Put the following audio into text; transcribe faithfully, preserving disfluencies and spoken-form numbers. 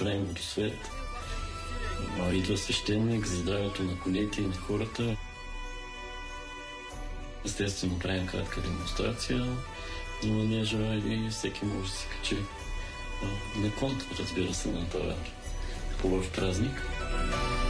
правим водосвет. Идва свещеник за здравето на конете и на хората. Естествено, правим кратка демонстрация на манежа и всеки може да се качи на кон, разбира се, на това хубав празник.